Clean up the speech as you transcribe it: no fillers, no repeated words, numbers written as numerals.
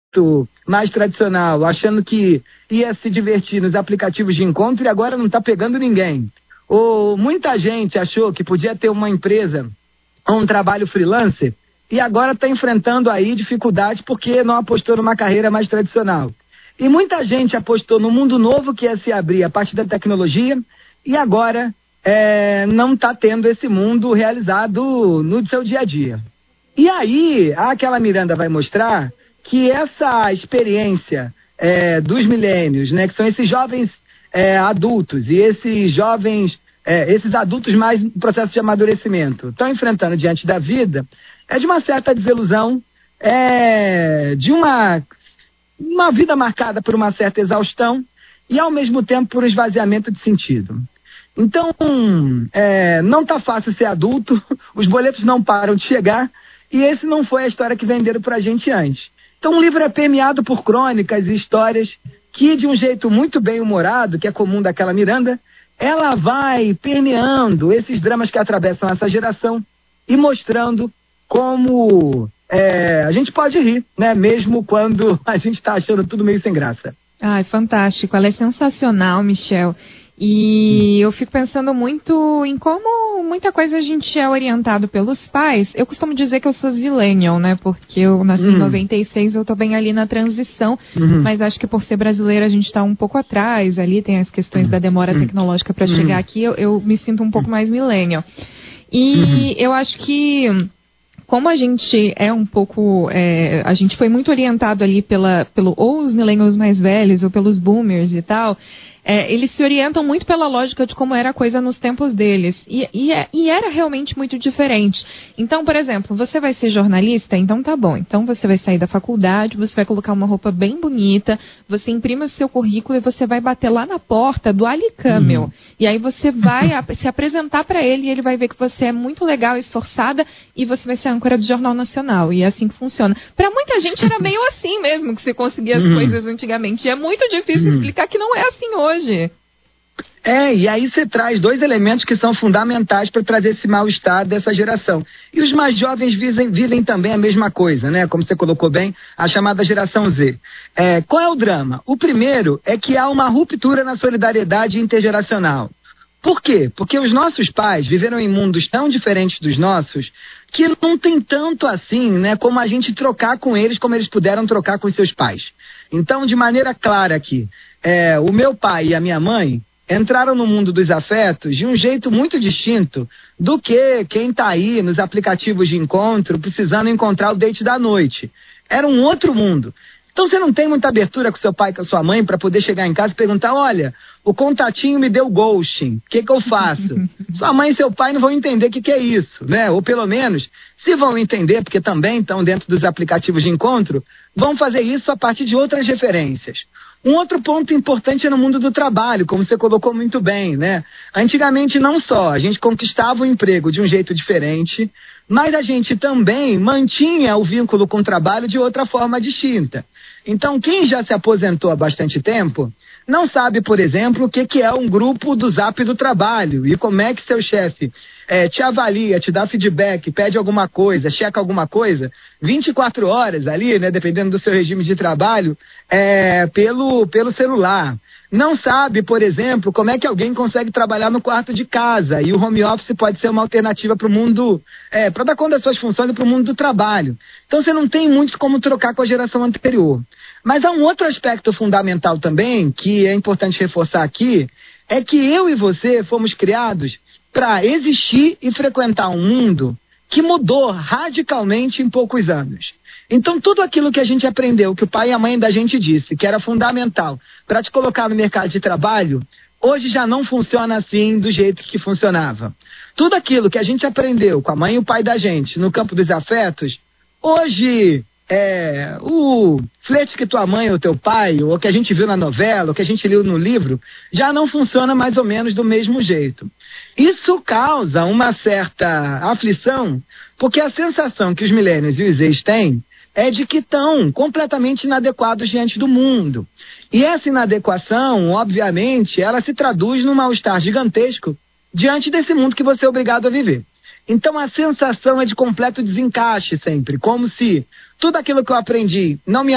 mais tradicional, achando que ia se divertir nos aplicativos de encontro e agora não está pegando ninguém. Ou muita gente achou que podia ter uma empresa ou um trabalho freelancer e agora está enfrentando aí dificuldades porque não apostou numa carreira mais tradicional. E muita gente apostou no mundo novo que ia se abrir a partir da tecnologia e agora não está tendo esse mundo realizado no seu dia a dia. E aí, aquela Miranda vai mostrar que essa experiência dos milênios, né, que são esses jovens adultos e esses jovens, esses adultos mais no processo de amadurecimento, estão enfrentando diante da vida, de uma certa desilusão, de uma vida marcada por uma certa exaustão e, ao mesmo tempo, por um esvaziamento de sentido. Então, não está fácil ser adulto, os boletos não param de chegar e esse não foi a história que venderam para a gente antes. Então, o livro é permeado por crônicas e histórias que, de um jeito muito bem humorado, que é comum daquela Miranda, ela vai permeando esses dramas que atravessam essa geração e mostrando como a gente pode rir, né? Mesmo quando a gente está achando tudo meio sem graça. Ai, fantástico. Ela é sensacional, Michel. E eu fico pensando muito em como muita coisa a gente é orientado pelos pais. Eu costumo dizer que eu sou zillennial, né? Porque eu nasci em 96, eu tô bem ali na transição. Mas acho que por ser brasileira a gente tá um pouco atrás. Ali tem as questões da demora tecnológica para chegar aqui. Eu me sinto um pouco mais millennial. E eu acho que, como a gente é um pouco, a gente foi muito orientado ali ou os millennials mais velhos, ou pelos boomers e tal, eles se orientam muito pela lógica de como era a coisa nos tempos deles. E era realmente muito diferente. Então, por exemplo, você vai ser jornalista? Então tá bom. Então você vai sair da faculdade, você vai colocar uma roupa bem bonita, você imprime o seu currículo e você vai bater lá na porta do Ali Camel. E aí você vai se apresentar para ele e ele vai ver que você é muito legal, esforçada, e você vai ser âncora do Jornal Nacional. E é assim que funciona. Para muita gente era meio assim mesmo que se conseguia as coisas antigamente. E é muito difícil explicar que não é assim hoje. E aí você traz dois elementos que são fundamentais para trazer esse mal-estar dessa geração. E os mais jovens vivem também a mesma coisa, né? Como você colocou bem, a chamada geração Z. Qual é o drama? O primeiro é que há uma ruptura na solidariedade intergeracional. Por quê? Porque os nossos pais viveram em mundos tão diferentes dos nossos que não tem tanto assim, né, como a gente trocar com eles como eles puderam trocar com seus pais. Então, de maneira clara aqui, o meu pai e a minha mãe entraram no mundo dos afetos de um jeito muito distinto do que quem está aí nos aplicativos de encontro precisando encontrar o date da noite. Era um outro mundo. Então você não tem muita abertura com seu pai e com a sua mãe para poder chegar em casa e perguntar, olha, o contatinho me deu ghosting, o que eu faço? Sua mãe e seu pai não vão entender o que é isso, né? Ou pelo menos, se vão entender, porque também estão dentro dos aplicativos de encontro, vão fazer isso a partir de outras referências. Um outro ponto importante é no mundo do trabalho, como você colocou muito bem, né? Antigamente não só a gente conquistava o emprego de um jeito diferente, mas a gente também mantinha o vínculo com o trabalho de outra forma distinta. Então, quem já se aposentou há bastante tempo, não sabe, por exemplo, o que é um grupo do Zap do trabalho e como é que seu chefe te avalia, te dá feedback, pede alguma coisa, checa alguma coisa, 24 horas ali, né, dependendo do seu regime de trabalho, pelo celular. Não sabe, por exemplo, como é que alguém consegue trabalhar no quarto de casa e o home office pode ser uma alternativa para o mundo, para dar conta das suas funções para o mundo do trabalho. Então você não tem muito como trocar com a geração anterior. Mas há um outro aspecto fundamental também, que é importante reforçar aqui, é que eu e você fomos criados para existir e frequentar um mundo que mudou radicalmente em poucos anos. Então, tudo aquilo que a gente aprendeu, que o pai e a mãe da gente disse, que era fundamental para te colocar no mercado de trabalho, hoje já não funciona assim do jeito que funcionava. Tudo aquilo que a gente aprendeu com a mãe e o pai da gente no campo dos afetos, hoje o flerte que tua mãe ou teu pai, ou que a gente viu na novela, ou que a gente leu no livro, já não funciona mais ou menos do mesmo jeito. Isso causa uma certa aflição, porque a sensação que os millennials e os Zs têm é de que estão completamente inadequados diante do mundo. E essa inadequação, obviamente, ela se traduz num mal-estar gigantesco diante desse mundo que você é obrigado a viver. Então a sensação é de completo desencaixe sempre, como se tudo aquilo que eu aprendi não me